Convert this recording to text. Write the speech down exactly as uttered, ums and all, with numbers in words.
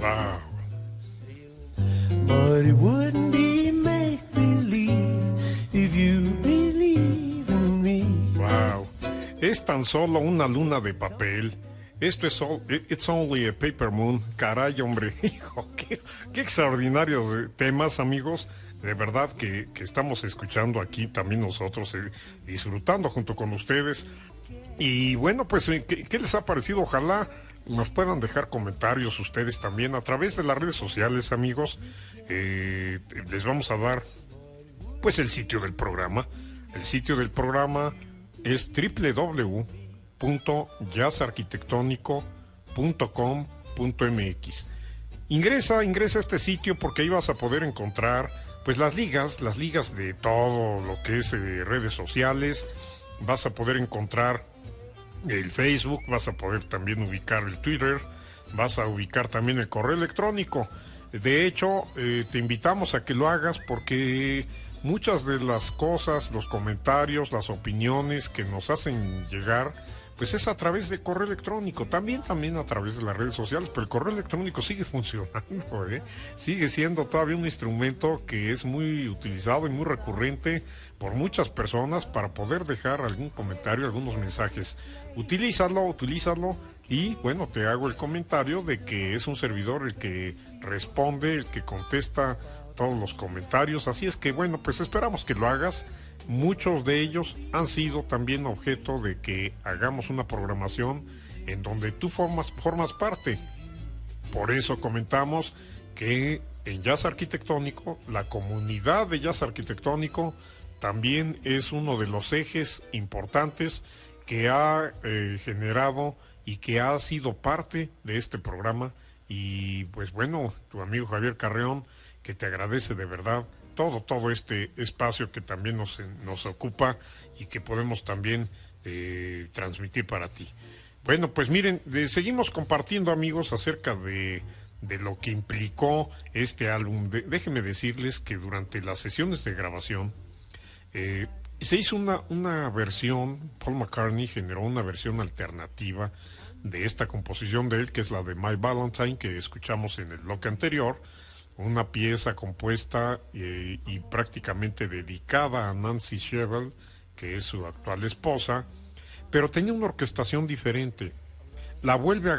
Wow. But it wouldn't be make believe if you believe in me. Wow. Es tan solo una luna de papel. Esto es all, it's only a paper moon. Caray, hombre, hijo, qué, qué extraordinarios temas, amigos. De verdad que, que estamos escuchando aquí también nosotros, eh, disfrutando junto con ustedes. Y bueno, pues, ¿qué, ¿qué les ha parecido? Ojalá nos puedan dejar comentarios ustedes también a través de las redes sociales, amigos. Eh, les vamos a dar, pues, el sitio del programa. El sitio del programa es doble u doble u doble u punto jazz arquitectónico punto com punto m x. Ingresa, ingresa a este sitio porque ahí vas a poder encontrar, pues, las ligas, las ligas de todo lo que es eh, redes sociales. Vas a poder encontrar el Facebook, vas a poder también ubicar el Twitter, vas a ubicar también el correo electrónico. De hecho, eh, te invitamos a que lo hagas porque muchas de las cosas, los comentarios, las opiniones que nos hacen llegar, pues es a través del correo electrónico, también también a través de las redes sociales, pero el correo electrónico sigue funcionando, ¿eh? Sigue siendo todavía un instrumento que es muy utilizado y muy recurrente por muchas personas para poder dejar algún comentario, algunos mensajes. Utilízalo, utilízalo y bueno, te hago el comentario de que es un servidor el que responde, el que contesta todos los comentarios, así es que bueno, pues esperamos que lo hagas. Muchos de ellos han sido también objeto de que hagamos una programación en donde tú formas, formas parte. Por eso comentamos que en Jazz Arquitectónico, la comunidad de Jazz Arquitectónico también es uno de los ejes importantes que ha eh, generado y que ha sido parte de este programa. Y pues bueno, tu amigo Javier Carreón, que te agradece de verdad todo, todo este espacio que también nos, nos ocupa y que podemos también eh, transmitir para ti. Bueno, pues miren, eh, seguimos compartiendo, amigos, acerca de, de lo que implicó este álbum. De, déjenme decirles que durante las sesiones de grabación eh, se hizo una, una versión, Paul McCartney generó una versión alternativa de esta composición de él, que es la de My Valentine, que escuchamos en el bloque anterior. Una pieza compuesta eh, y prácticamente dedicada a Nancy Shevell, que es su actual esposa, pero tenía una orquestación diferente. La vuelve a